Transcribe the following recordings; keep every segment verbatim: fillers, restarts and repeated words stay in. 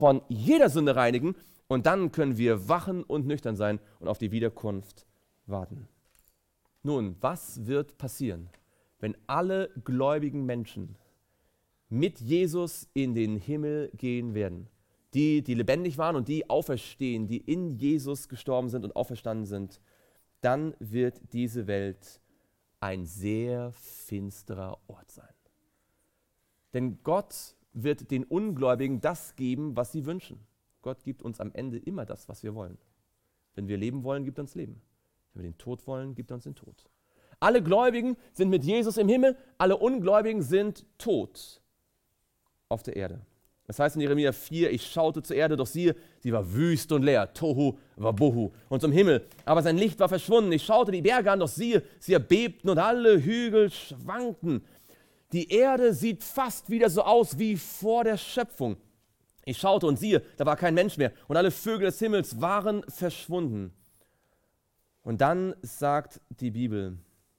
von jeder Sünde reinigen und dann können wir wachen und nüchtern sein und auf die Wiederkunft warten. Nun, was wird passieren, wenn alle gläubigen Menschen mit Jesus in den Himmel gehen werden? Die, die lebendig waren und die auferstehen, die in Jesus gestorben sind und auferstanden sind, dann wird diese Welt ein sehr finsterer Ort sein. Denn Gott wird den Ungläubigen das geben, was sie wünschen. Gott gibt uns am Ende immer das, was wir wollen. Wenn wir leben wollen, gibt er uns Leben. Wenn wir den Tod wollen, gibt er uns den Tod. Alle Gläubigen sind mit Jesus im Himmel, alle Ungläubigen sind tot auf der Erde. Das heißt in Jeremia vier, ich schaute zur Erde, doch siehe, sie war wüst und leer, Tohu wabohu, und zum Himmel, aber sein Licht war verschwunden. Ich schaute die Berge an, doch siehe, sie erbebten und alle Hügel schwankten. Die Erde sieht fast wieder so aus wie vor der Schöpfung. Ich schaute und siehe, da war kein Mensch mehr und alle Vögel des Himmels waren verschwunden. Und dann sagt die Bibel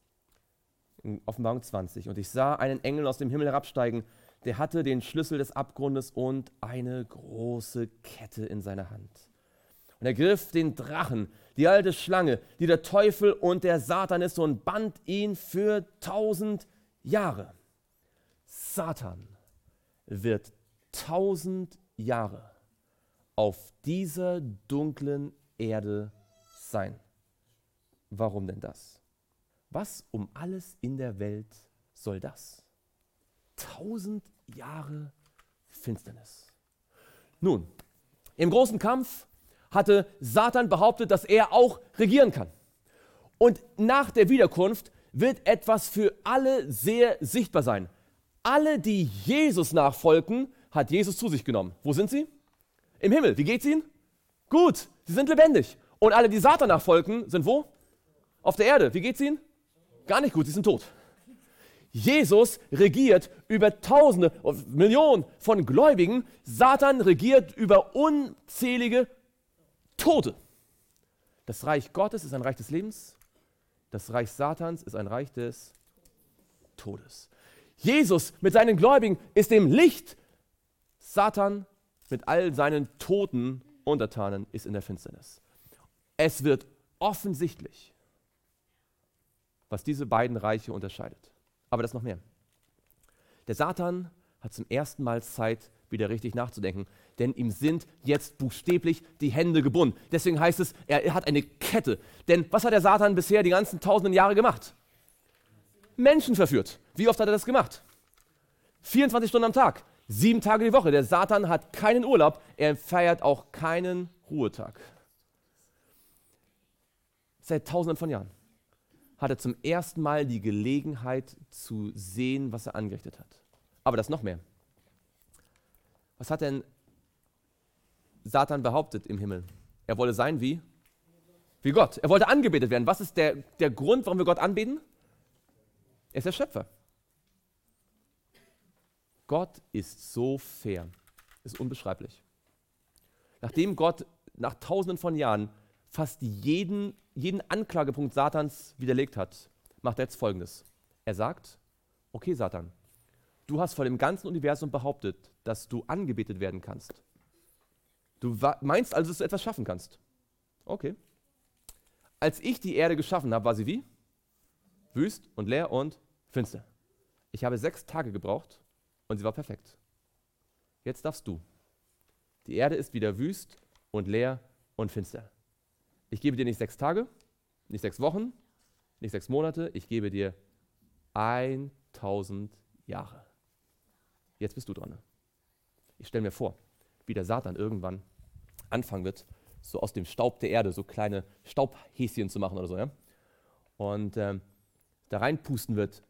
in Offenbarung zwanzig, und ich sah einen Engel aus dem Himmel herabsteigen, der hatte den Schlüssel des Abgrundes und eine große Kette in seiner Hand. Und er griff den Drachen, die alte Schlange, die der Teufel und der Satan ist, und band ihn für tausend Jahre. Satan wird tausend Jahre auf dieser dunklen Erde sein. Warum denn das? Was um alles in der Welt soll das? Tausend Jahre Finsternis. Nun, im großen Kampf hatte Satan behauptet, dass er auch regieren kann. Und nach der Wiederkunft wird etwas für alle sehr sichtbar sein. Alle, die Jesus nachfolgen, hat Jesus zu sich genommen. Wo sind sie? Im Himmel. Wie geht's ihnen? Gut, sie sind lebendig. Und alle, die Satan nachfolgen, sind wo? Auf der Erde. Wie geht's ihnen? Gar nicht gut, sie sind tot. Jesus regiert über Tausende, Millionen von Gläubigen. Satan regiert über unzählige Tote. Das Reich Gottes ist ein Reich des Lebens. Das Reich Satans ist ein Reich des Todes. Jesus mit seinen Gläubigen ist im Licht. Satan mit all seinen toten Untertanen ist in der Finsternis. Es wird offensichtlich, was diese beiden Reiche unterscheidet. Aber das ist noch mehr. Der Satan hat zum ersten Mal Zeit, wieder richtig nachzudenken, denn ihm sind jetzt buchstäblich die Hände gebunden. Deswegen heißt es, er hat eine Kette. Denn was hat der Satan bisher die ganzen tausenden Jahre gemacht? Menschen verführt. Wie oft hat er das gemacht? vierundzwanzig Stunden am Tag, sieben Tage die Woche. Der Satan hat keinen Urlaub, er feiert auch keinen Ruhetag. Seit tausenden von Jahren hat er zum ersten Mal die Gelegenheit zu sehen, was er angerichtet hat. Aber das noch mehr. Was hat denn Satan behauptet im Himmel? Er wolle sein wie? Wie Gott. Er wollte angebetet werden. Was ist der, der Grund, warum wir Gott anbeten? Er ist der Schöpfer. Gott ist so fair. Ist unbeschreiblich. Nachdem Gott nach tausenden von Jahren fast jeden, jeden Anklagepunkt Satans widerlegt hat, macht er jetzt Folgendes. Er sagt, okay Satan, du hast vor dem ganzen Universum behauptet, dass du angebetet werden kannst. Du meinst also, dass du etwas schaffen kannst. Okay. Als ich die Erde geschaffen habe, war sie wie? Wüst und leer und finster. Ich habe sechs Tage gebraucht und sie war perfekt. Jetzt darfst du. Die Erde ist wieder wüst und leer und finster. Ich gebe dir nicht sechs Tage, nicht sechs Wochen, nicht sechs Monate, ich gebe dir tausend Jahre. Jetzt bist du dran. Ich stelle mir vor, wie der Satan irgendwann anfangen wird, so aus dem Staub der Erde so kleine Staubhäschen zu machen oder so, ja? Und ähm, da reinpusten wird,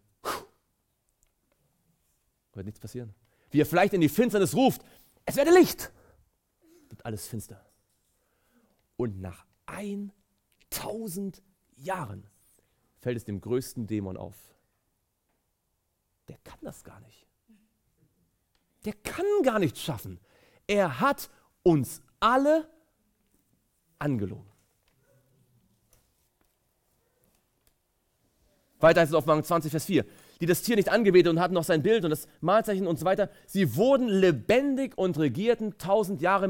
wird nichts passieren. Wie er vielleicht in die Finsternis ruft, es werde Licht, wird alles finster. Und nach tausend Jahren fällt es dem größten Dämon auf. Der kann das gar nicht. Der kann gar nichts schaffen. Er hat uns alle angelogen. Weiter heißt es auf Offenbarung zwanzig, Vers vier. die das Tier nicht angebetet und hatten noch sein Bild und das Mahlzeichen und so weiter, sie wurden lebendig und regierten tausend Jahre